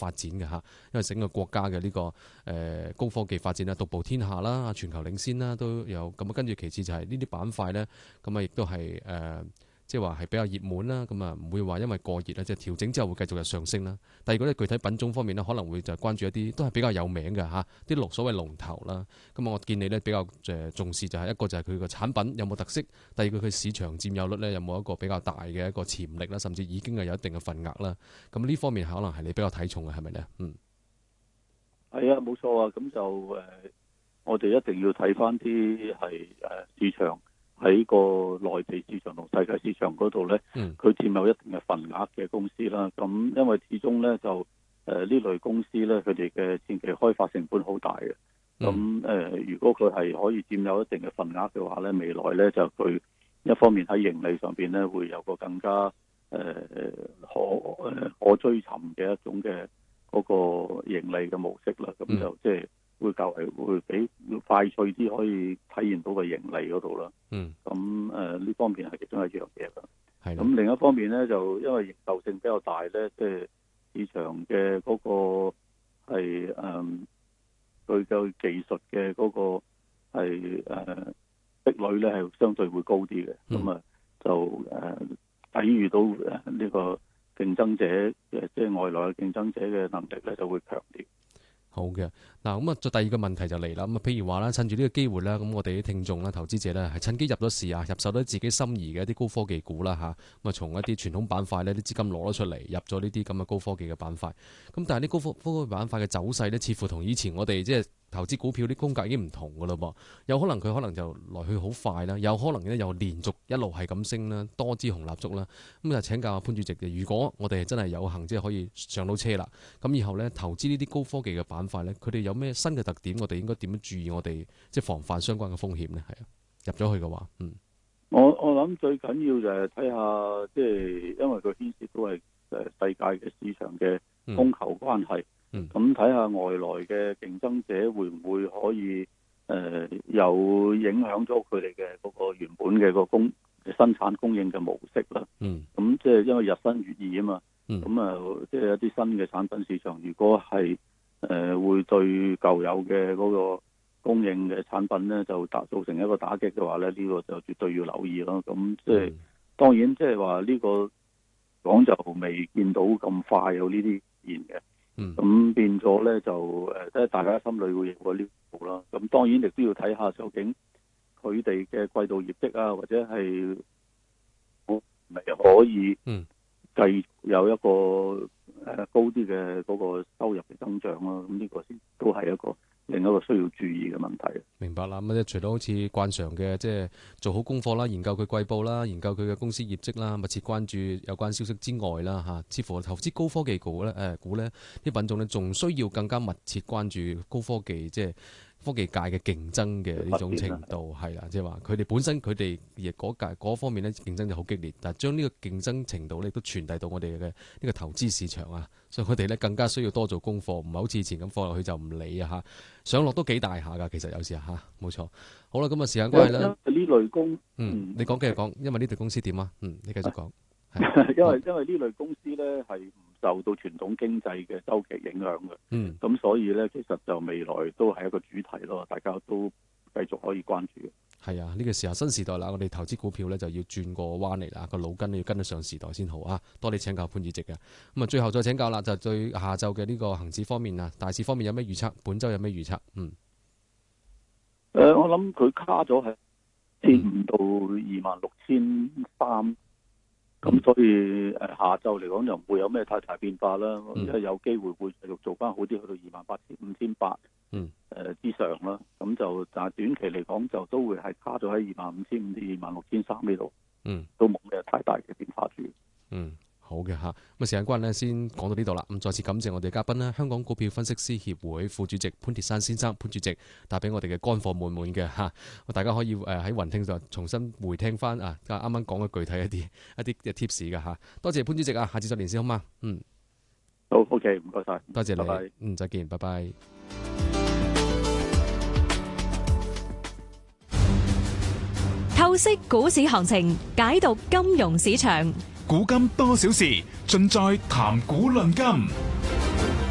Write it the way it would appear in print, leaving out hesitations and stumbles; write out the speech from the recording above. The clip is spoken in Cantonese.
發展嘅嚇，因為整個國家嘅呢個高科技發展啊，獨步天下啦，全球領先啦都有。咁跟住其次就係呢啲板塊咧，咁啊亦都係即係話係比較熱門啦，咁啊唔會話因為過熱啦，即係調整之後會繼續上升啦。第二個咧，具體品種方面咧，可能會就關注一啲都係比較有名嘅嚇，啲所謂龍頭啦。咁我見你咧比較重視就係一個就係佢個產品有冇特色，第二個佢市場佔有率咧有冇一個比較大嘅一個潛力啦，甚至已經係有一定嘅份額啦。咁呢方面可能係你比較睇重嘅係咪咧？ 係啊，冇錯啊。咁就我哋一定要睇翻啲係市場。喺個內地市場同世界市場嗰度呢，佢佔有一定嘅份額嘅公司啦。咁因為始終呢，就呢類公司呢，佢哋嘅前期開發成本好大嘅。咁如果佢係可以佔有一定嘅份額嘅話呢，未來呢，就佢一方面喺盈利上邊呢，會有個更加可追尋嘅一種嘅嗰個盈利嘅模式啦。咁就即係。會比快脆啲，可以體現到個盈利嗰度啦。咁呢方面係其中一樣嘢啦。咁另一方面咧，就因為認受性比較大咧，即係市場嘅嗰個係佢嘅技術嘅嗰個係壁壘咧係相對會高啲嘅。咁就抵禦到呢個競爭者即係外來嘅競爭者嘅能力咧就會強啲。 好嘅，嗱咁啊，再第二個問題就嚟啦。咁啊，譬如話啦，趁住呢個機會啦，咁我哋啲聽眾啦、投資者咧，係趁機入咗市啊，入手到自己心儀嘅一啲高科技股啦嚇。咁啊，從一啲傳統板塊呢啲資金攞咗出嚟，入咗呢啲咁嘅高科技嘅板塊。咁但係呢高科技板塊嘅走勢呢，似乎同以前我哋即係投資股票啲風格已經唔同噶咯噃。有可能佢可能就來去好快啦，有可能咧又連續一路係咁升啦，多支紅蠟燭啦。咁就請教下潘主席嘅，如果我哋真係有幸即係可以上到車啦，咁以後咧投資呢啲高科技嘅板塊咧，佢哋有咩新嘅特點？我哋應該點樣注意？我哋即係防範相關嘅風險咧？係啊，入咗去嘅話， 我諗最緊要就係睇下，即係因為佢牽涉都係世界嘅市場嘅供求關係。咁睇下外來嘅競爭者會唔會可以有影響咗佢哋嘅嗰個原本嘅個生產供應嘅模式啦。咁即係因為日新月異啊嘛。咁即係一啲新嘅產品市場，如果係會對舊有嘅嗰個供應嘅產品咧，就造成一個打擊嘅話咧，呢個就絕對要留意咯。咁即係當然即係話呢個講就未見到咁快有呢啲現嘅。咁變咗咧就即係大家心裏會認過呢步啦。咁當然亦都要睇下究竟佢哋嘅季度業績啊，或者係咪可以繼續有一個高啲嘅嗰個收入嘅增長啦。咁呢個先都係一個另一個需要注意嘅問題。明白啦。 咁除咗好似慣常嘅即係做好功課啦，研究佢季報啦，研究佢嘅公司業績啦，密切關注有關消息之外啦嚇，似乎投資高科技股咧啲品種咧，仲需要更加密切關注高科技即係科技界嘅競爭嘅呢種程度係啦，即係話佢哋本身佢哋亦嗰方面咧競爭就好激烈，但係將呢個競爭程度咧都傳遞到我哋嘅呢個投資市場啊，所以佢哋咧更加需要多做功課，唔係好似以前咁放落去就唔理啊嚇，上落都幾大下㗎，其實有時嚇冇錯。好啦，咁啊時間關係啦， 呢類公你講繼續講，因為呢類公司點啊？你繼續講。 因為呢類公司咧係唔受到傳統經濟嘅周期影響嘅，咁所以咧其實就未來都係一個主題咯，大家都繼續可以關注嘅。係啊，呢個時候新時代啦，我哋投資股票咧就要轉個彎嚟啦，個腦筋要跟得上時代先好啊！多啲請教潘主席嘅，咁啊最後再請教啦，就對下晝嘅呢個恒指方面啊，大市方面有咩預測？本週有咩預測？ 我諗佢卡咗係1,500到26,300。咁所以下晝嚟講就唔會有咩太大變化啦，因為有機會會繼續做翻好啲，去到28,500之上啦。咁就但係短期嚟講就都會係卡咗喺25,500至26,300呢度，都冇咩太大嘅變化住。 好嘅嚇，咁時間關係咧，先講到呢度啦。咁再次感謝我哋嘉賓啦，香港股票分析師協會副主席潘鐵珊先生，潘主席帶俾我哋嘅乾貨滿滿嘅嚇，大家可以喺雲聽度重新回聽翻啱啱講嘅具體一啲嘅 tips 嘅嚇。多謝潘主席啊，下次再連線好嗎？ 好 OK， 唔該晒， 多謝你， 拜拜。 再見，拜拜。 透析股市行情，解讀金融市場。 古今多少事，盡在談股論金。